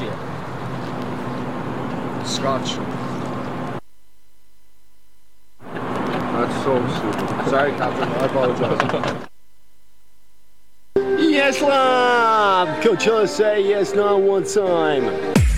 year. Scotch. That's so stupid. Sorry, Captain. I apologise. Yes, love! Coachella say yes, no one time.